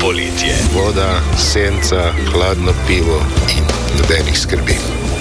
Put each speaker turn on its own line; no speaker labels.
poletje.
Voda, senca, hladno pivo in nobenih skrbi.